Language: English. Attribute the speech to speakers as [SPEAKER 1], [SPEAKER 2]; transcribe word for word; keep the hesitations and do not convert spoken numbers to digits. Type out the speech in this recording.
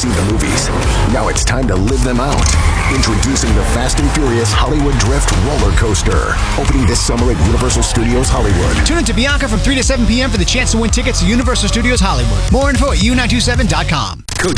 [SPEAKER 1] see the movies. Now it's time to live them out. Introducing the Fast and Furious Hollywood Drift Roller Coaster. Opening this summer at Universal Studios Hollywood.
[SPEAKER 2] Tune in to Bianca from three to seven p.m. for the chance to win tickets to Universal Studios Hollywood. More info at U nine two seven dot com.